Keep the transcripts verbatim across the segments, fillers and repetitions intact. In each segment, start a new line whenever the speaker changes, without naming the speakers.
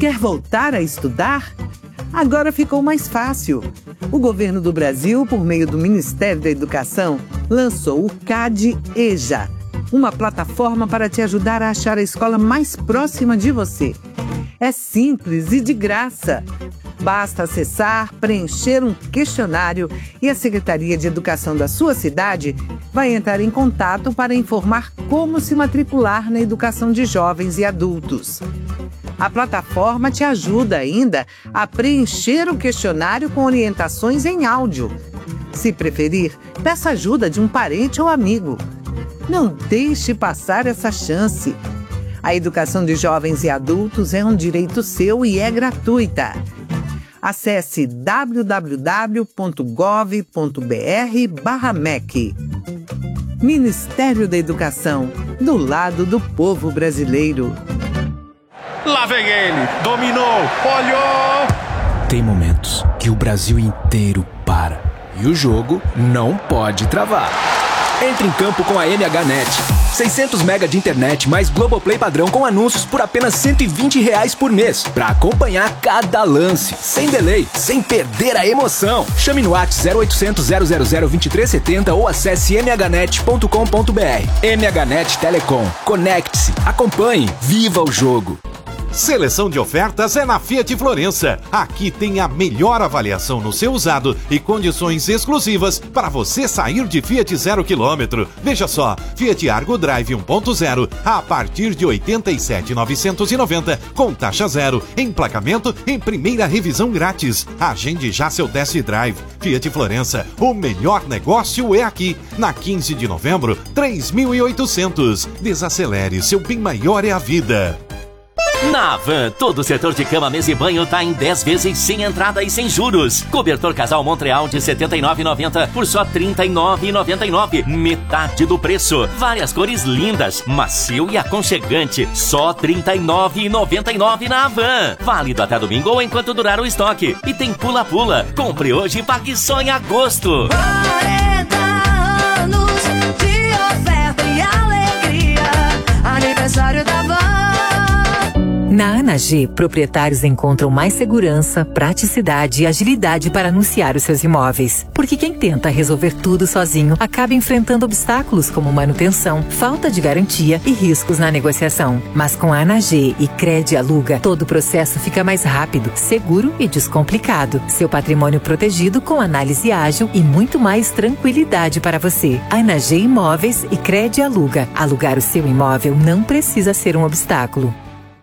Quer voltar a estudar? Agora ficou mais fácil. O governo do Brasil, por meio do Ministério da Educação, lançou o CADE-EJA, uma plataforma para te ajudar a achar a escola mais próxima de você. É simples e de graça. Basta acessar, preencher um questionário e a Secretaria de Educação da sua cidade vai entrar em contato para informar como se matricular na educação de jovens e adultos. A plataforma te ajuda ainda a preencher o questionário com orientações em áudio. Se preferir, peça ajuda de um parente ou amigo. Não deixe passar essa chance. A educação de jovens e adultos é um direito seu e é gratuita. Acesse w w w ponto gov ponto b r barra M E C. Ministério da Educação, do lado do povo brasileiro.
Lá vem ele, dominou, olhou!
Tem momentos que o Brasil inteiro para e o jogo não pode travar. Entre em campo com a M H Net. seiscentos mega de internet mais Globoplay padrão com anúncios por apenas cento e vinte reais por mês. Pra acompanhar cada lance, sem delay, sem perder a emoção. Chame no WhatsApp zero oitocentos, zero zero zero, vinte e três setenta ou acesse m h net ponto com ponto b r. M H Net Telecom. Conecte-se, acompanhe, viva o jogo.
Seleção de ofertas é na Fiat Florença. Aqui tem a melhor avaliação no seu usado e condições exclusivas para você sair de Fiat zero quilômetro. Veja só, Fiat Argo Drive um ponto zero a partir de oitenta e sete mil novecentos e noventa com taxa zero, emplacamento em primeira revisão grátis. Agende já seu test drive. Fiat Florença, o melhor negócio é aqui. Na quinze de novembro, três mil e oitocentos. Desacelere, seu bem maior é a vida.
Na Havan, todo o setor de cama, mesa e banho tá em dez vezes sem entrada e sem juros. Cobertor casal Montreal de setenta e nove reais e noventa centavos por só trinta e nove reais e noventa e nove centavos. Metade do preço. Várias cores lindas, macio e aconchegante. Só trinta e nove reais e noventa e nove centavos na Havan. Válido até domingo ou enquanto durar o estoque. E tem pula-pula. Compre hoje e pague só em agosto.
quarenta anos de oferta e alegria. Aniversário da Havan.
Na A N A G, proprietários encontram mais segurança, praticidade e agilidade para anunciar os seus imóveis. Porque quem tenta resolver tudo sozinho acaba enfrentando obstáculos como manutenção, falta de garantia e riscos na negociação. Mas com a A N A G e Crede Aluga, todo o processo fica mais rápido, seguro e descomplicado. Seu patrimônio protegido com análise ágil e muito mais tranquilidade para você. A N A G Imóveis e Crede Aluga. Alugar o seu imóvel não precisa ser um obstáculo.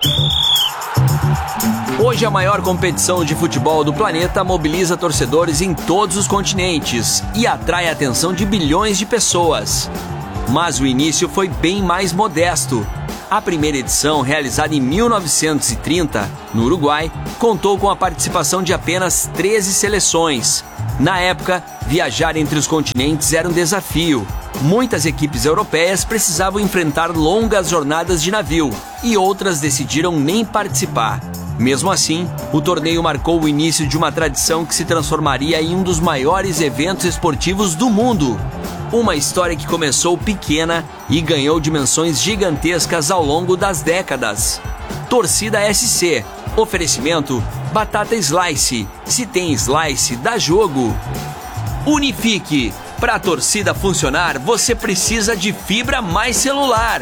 Hoje a maior competição de futebol do planeta mobiliza torcedores em todos os continentes e atrai a atenção de bilhões de pessoas. Mas o início foi bem mais modesto. A primeira edição, realizada em mil novecentos e trinta, no Uruguai, contou com a participação de apenas treze seleções. Na época, viajar entre os continentes era um desafio. Muitas equipes europeias precisavam enfrentar longas jornadas de navio e outras decidiram nem participar. Mesmo assim, o torneio marcou o início de uma tradição que se transformaria em um dos maiores eventos esportivos do mundo. Uma história que começou pequena e ganhou dimensões gigantescas ao longo das décadas. Torcida S C. Oferecimento: batata slice. Se tem slice, dá jogo. Unifique. Para a torcida funcionar, você precisa de fibra mais celular.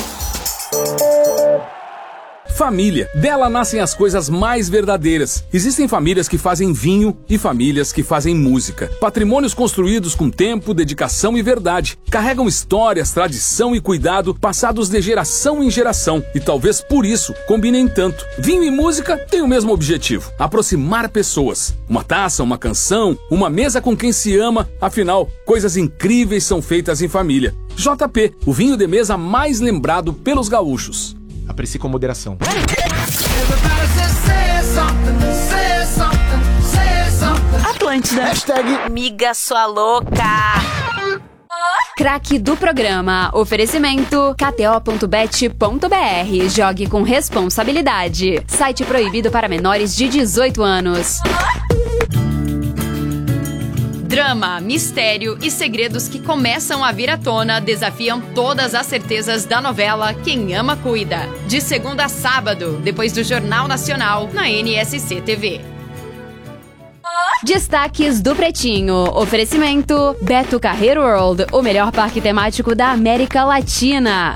Família. Dela nascem as coisas mais verdadeiras. Existem famílias que fazem vinho e famílias que fazem música. Patrimônios construídos com tempo, dedicação e verdade. Carregam histórias, tradição e cuidado passados de geração em geração. E talvez por isso combinem tanto. Vinho e música têm o mesmo objetivo: aproximar pessoas. Uma taça, uma canção, uma mesa com quem se ama. Afinal, coisas incríveis são feitas em família. J P, o vinho de mesa mais lembrado pelos gaúchos.
Aprecie com moderação.
Atlântida.
Hashtag
Miga sua louca. Craque do programa. Oferecimento k t o ponto bet ponto b r. Jogue com responsabilidade. Site proibido para menores de dezoito anos.
Drama, mistério e segredos que começam a vir à tona desafiam todas as certezas da novela Quem Ama Cuida. De segunda a sábado, depois do Jornal Nacional, na N S C T V.
Destaques do Pretinho. Oferecimento Beto Carreiro World, o melhor parque temático da América Latina.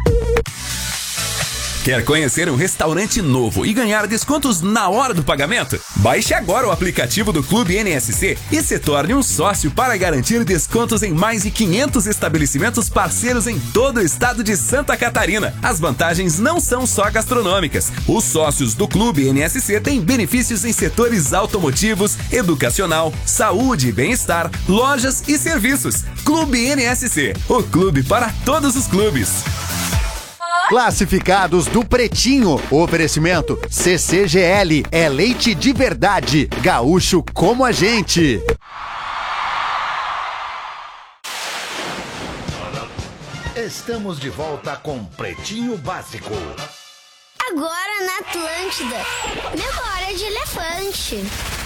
Quer conhecer um restaurante novo e ganhar descontos na hora do pagamento? Baixe agora o aplicativo do Clube N S C e se torne um sócio para garantir descontos em mais de quinhentos estabelecimentos parceiros em todo o estado de Santa Catarina. As vantagens não são só gastronômicas. Os sócios do Clube N S C têm benefícios em setores automotivos, educacional, saúde e bem-estar, lojas e serviços. Clube N S C, o clube para todos os clubes.
Classificados do Pretinho. Oferecimento C C G L. É leite de verdade. Gaúcho como a gente.
Estamos de volta com Pretinho Básico.
Agora na Atlântida. Memória de elefante.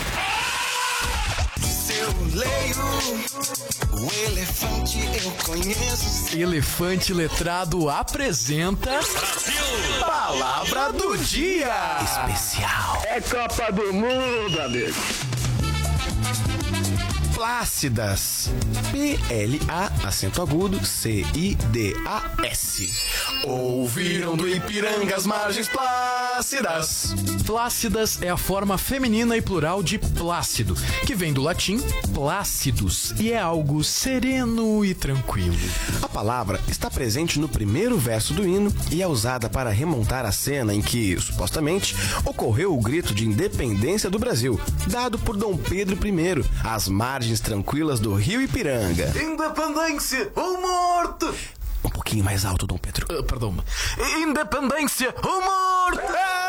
Eu leio o elefante, eu conheço.
Elefante Letrado apresenta
Brasil!
Palavra do Dia
Especial.
É Copa do Mundo, amigo.
Plácidas. P L A, acento agudo, C I D A S.
Ouviram do Ipiranga as margens plácidas. Plácidas é a forma feminina e plural de plácido, que vem do latim plácidus e é algo sereno e tranquilo.
A palavra está presente no primeiro verso do hino e é usada para remontar a cena em que, supostamente, ocorreu o grito de independência do Brasil, dado por Dom Pedro I, às margens tranquilas do rio Ipiranga.
Independência ou morte!
Um pouquinho mais alto, Dom Pedro.
Uh, perdão. Independência ou morte!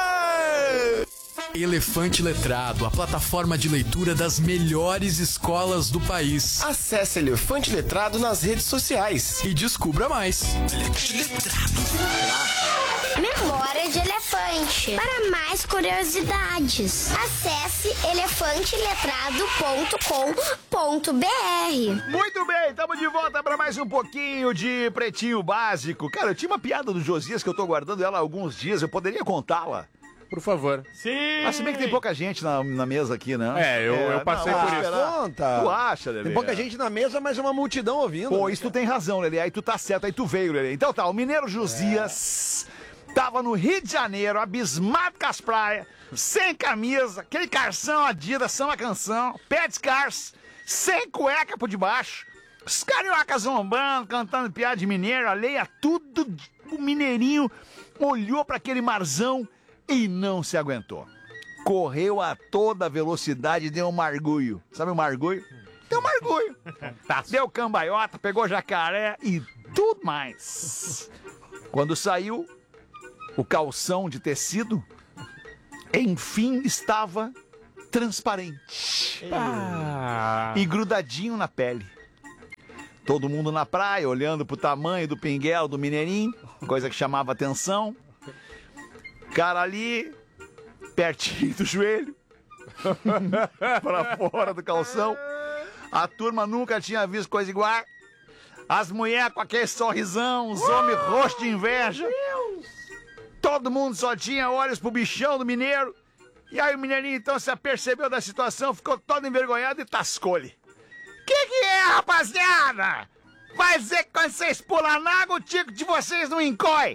É! Elefante Letrado, a plataforma de leitura das melhores escolas do país.
Acesse Elefante Letrado nas redes sociais
e descubra mais.
Elefante Letrado.
Memória de elefante. Para mais curiosidades, acesse elefante letrado ponto com ponto b r.
Muito bem, estamos de volta para mais um pouquinho de Pretinho Básico. Cara, eu tinha uma piada do Josias que eu tô guardando ela há alguns dias, eu poderia contá-la?
Por favor.
Sim! Mas se bem que tem pouca gente na, na mesa aqui, né?
É, eu, é, eu passei
não,
por
ah,
isso.
Conta. Tu acha, Lelê?
Tem pouca gente na mesa, mas é uma multidão ouvindo.
Pô,
né,
isso tu tem razão, Lelê. Aí tu tá certo, aí tu veio, Lelê. Então tá, o Mineiro Josias é. tava no Rio de Janeiro, abismado com as praias, sem camisa, aquele carção Adidas, samba canção, pé descalço, sem cueca por debaixo, os cariocas zombando, cantando piada de mineiro, alheia, tudo. O mineirinho olhou pra aquele marzão e não se aguentou. Correu a toda velocidade e deu um margulho. Sabe o margulho? Deu um margulho. Deu cambaiota, pegou jacaré e tudo mais. Quando saiu, o calção de tecido, enfim, estava transparente. Ah. E grudadinho na pele. Todo mundo na praia, olhando pro tamanho do pinguelo do mineirinho, coisa que chamava atenção. Cara ali, pertinho do joelho, pra fora do calção. A turma nunca tinha visto coisa igual. As mulheres com aquele sorrisão, os homens roxos de inveja. Todo mundo só tinha olhos pro bichão do mineiro. E aí o mineirinho então se apercebeu da situação, ficou todo envergonhado e tascou-lhe. Que que é, rapaziada? Vai dizer que quando vocês pulam na água, o tico de vocês não encói.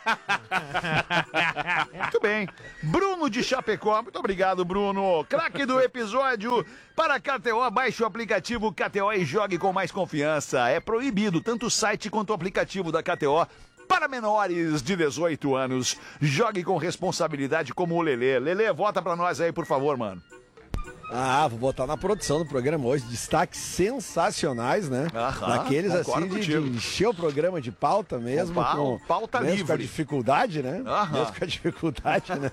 Muito bem. Bruno de Chapecó, muito obrigado, Bruno. Craque do episódio. Para K T O, baixe o aplicativo K T O e jogue com mais confiança. É proibido tanto o site quanto o aplicativo da K T O para menores de dezoito anos. Jogue com responsabilidade como o Lelê. Lelê, volta pra nós aí, por favor, mano.
Ah, vou botar na produção do programa hoje. Destaques sensacionais, né? Aham, daqueles assim de, de encher o programa de pauta mesmo. Com,
com pauta
mesmo
livre.
Com a dificuldade, né?
Aham.
Mesmo com a dificuldade, né?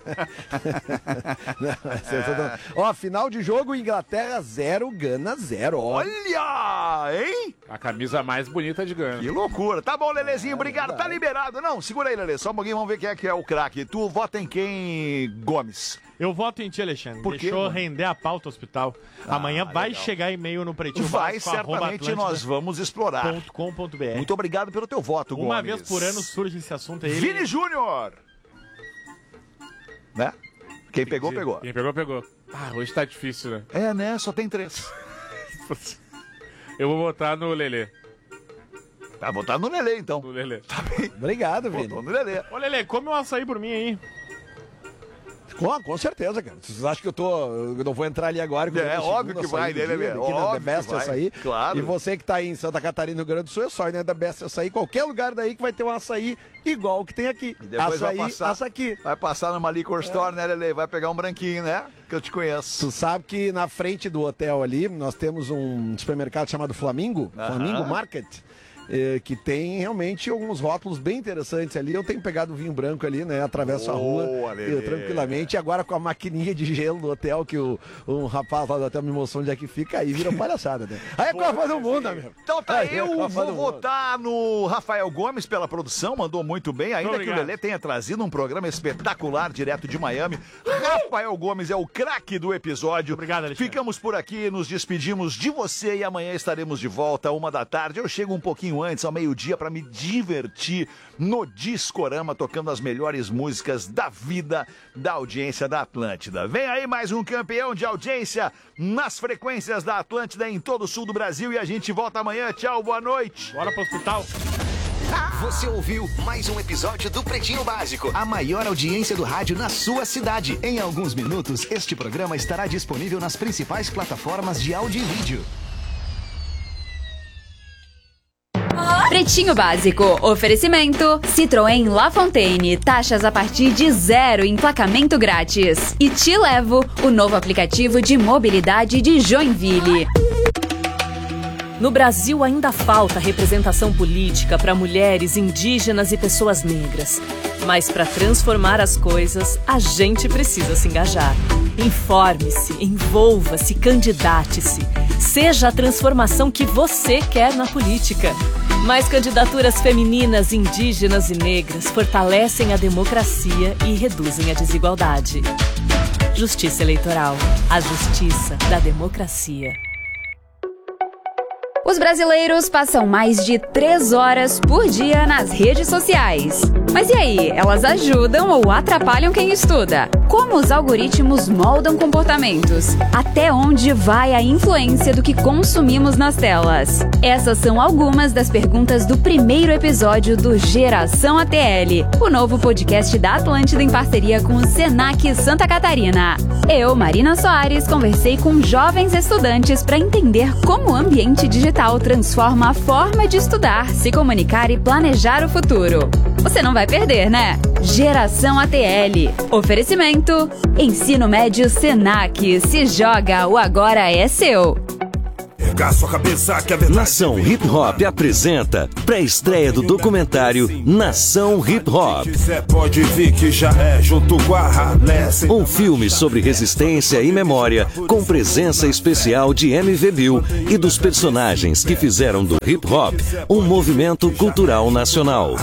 Não, ó, final de jogo, Inglaterra zero, Gana zero. Ó.
Olha, hein?
A camisa mais bonita de Gana.
Que loucura. Tá bom, Lelezinho, obrigado. Tá liberado. Não, segura aí, Lele. Só um pouquinho, vamos ver quem é que é o craque. Tu vota em quem, Gomes?
Eu voto em ti, Alexandre.
Por quê,
Deixou
mano?
render a pauta hospital.
Ah,
Amanhã vai
legal.
chegar e-mail no Pretinho
Vai,
Básico, arroba
certamente
atlântida
nós vamos explorar.
ponto com ponto b r.
Muito obrigado pelo teu voto,
Uma
Gomes.
vez por ano surge esse assunto aí.
Vini Júnior! Né? Quem pegou, pegou.
Quem pegou, pegou. Ah, hoje tá difícil, né?
É, né? Só tem três.
Eu vou votar no Lelê.
Vai votar no Lelê, então.
No Lelê.
Tá bem.
Obrigado, Vini.
Votou no Lelê.
Ô, Lelê, come um açaí por mim aí.
Com, com certeza, cara. Vocês acham que eu tô. Eu não vou entrar ali agora? que eu
É,
tô no
óbvio
segundo
que vai,
açaí do
né,
dia,
Lelê?
aqui na
Óbvio
The Best
que vai.
Açaí.
Claro.
E você que tá aí em Santa Catarina, no Rio Grande do Sul, é só ir na The Best Açaí. Qualquer lugar daí que vai ter um açaí igual o que tem aqui.
E depois
açaí,
vai passar,
açaqui.
vai passar numa liquor store, né, Lelê? Vai pegar um branquinho, né? Que eu te conheço.
Tu sabe que na frente do hotel ali, nós temos um supermercado chamado Flamingo,
Aham.
Flamingo Market, eh, que tem realmente alguns rótulos bem interessantes ali. Eu tenho pegado o vinho branco ali, né? Atravesso a rua
Boa, Lelê.
eh, tranquilamente. E agora com a maquininha de gelo do hotel, que o, um rapaz lá do hotel me mostrou onde é que fica, aí vira palhaçada, né? Aí é Copa do Mundo, amigo.
Então tá,
Aí é
eu
Copa
vou
do Mundo.
votar no Rafael Gomes pela produção, mandou muito bem, ainda que o
obrigado.
Lelê tenha trazido um programa espetacular direto de Miami. Rafael Gomes é o craque do episódio.
Obrigado, Alexandre.
Ficamos por aqui, nos despedimos de você e amanhã estaremos de volta, uma da tarde. Eu chego um pouquinho antes, ao meio-dia, para me divertir no Discorama, tocando as melhores músicas da vida da audiência da Atlântida. Vem aí mais um campeão de audiência nas frequências da Atlântida em todo o sul do Brasil e a gente volta amanhã. Tchau, boa noite.
Bora pro hospital.
Você ouviu mais um episódio do Pretinho Básico, a maior audiência do rádio na sua cidade. Em alguns minutos, este programa estará disponível nas principais plataformas de áudio e vídeo.
Pretinho Básico, oferecimento Citroën La Fontaine, taxas a partir de zero, emplacamento grátis. E Te Levo, o novo aplicativo de mobilidade de Joinville.
No Brasil ainda falta representação política para mulheres, indígenas e pessoas negras. Mas para transformar as coisas, a gente precisa se engajar. Informe-se, envolva-se, candidate-se. Seja a transformação que você quer na política. Mais candidaturas femininas, indígenas e negras fortalecem a democracia e reduzem a desigualdade. Justiça Eleitoral. A justiça da democracia.
Os brasileiros passam mais de três horas por dia nas redes sociais. Mas e aí, elas ajudam ou atrapalham quem estuda? Como os algoritmos moldam comportamentos? Até onde vai a influência do que consumimos nas telas? Essas são algumas das perguntas do primeiro episódio do Geração A T L, o novo podcast da Atlântida em parceria com o Senac Santa Catarina. Eu, Marina Soares, conversei com jovens estudantes para entender como o ambiente digital transforma a forma de estudar, se comunicar e planejar o futuro. Você não vai perder, né? Geração A T L. Oferecimento: Ensino Médio Senac. Se joga, o agora é seu.
Nação Hip Hop apresenta pré-estreia do documentário Nação Hip Hop. Um filme sobre resistência e memória com presença especial de M V Bill e dos personagens que fizeram do hip hop um movimento cultural nacional.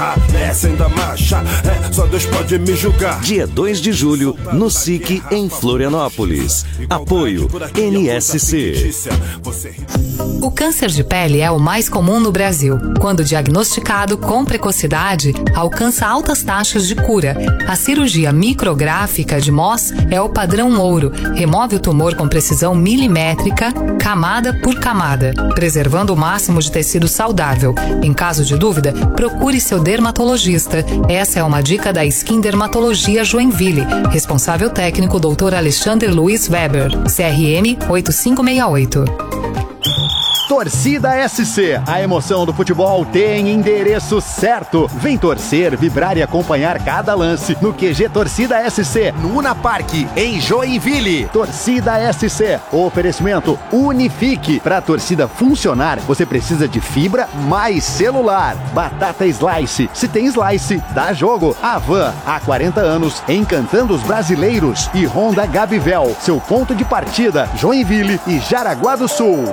Dia dois de julho, no S I C, em Florianópolis. Apoio N S C.
O câncer de pele é o mais comum no Brasil. Quando diagnosticado com precocidade, alcança altas taxas de cura. A cirurgia micrográfica de M O S é o padrão ouro. Remove o tumor com precisão milimétrica, camada por camada, preservando o máximo de tecido saudável. Em caso de dúvida, procure seu dermatologista. Essa é uma dica da Skin Dermatologia Joinville. Responsável técnico doutor Alexandre Luiz Weber, C R M oito cinco seis oito.
Torcida S C, a emoção do futebol tem endereço certo. Vem torcer, vibrar e acompanhar cada lance no Q G Torcida S C, no Una Park, em Joinville. Torcida S C, oferecimento Unifique. Para a torcida funcionar, você precisa de fibra mais celular. Batata Slice, se tem Slice, dá jogo. Avan, há quarenta anos, encantando os brasileiros. E Honda Gabivel, seu ponto de partida, Joinville e Jaraguá do Sul.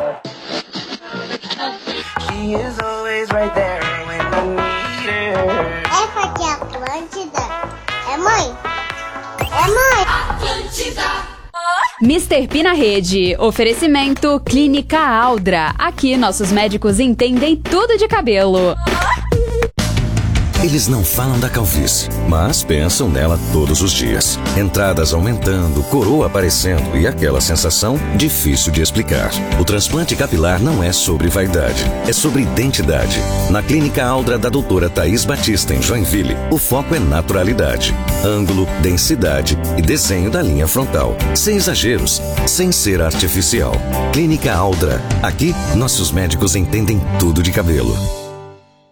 She is always right there when I need her.
É porque a Atlântida é mãe. É mãe.
Atlântida.
mister P na rede. Oferecimento Clínica Aldra. Aqui nossos médicos entendem tudo de cabelo.
Eles não falam da calvície, mas pensam nela todos os dias. Entradas aumentando, coroa aparecendo e aquela sensação difícil de explicar. O transplante capilar não é sobre vaidade, é sobre identidade. Na Clínica Aldra da doutora Thaís Batista, em Joinville, o foco é naturalidade. Ângulo, densidade e desenho da linha frontal. Sem exageros, sem ser artificial. Clínica Aldra. Aqui, nossos médicos entendem tudo de cabelo.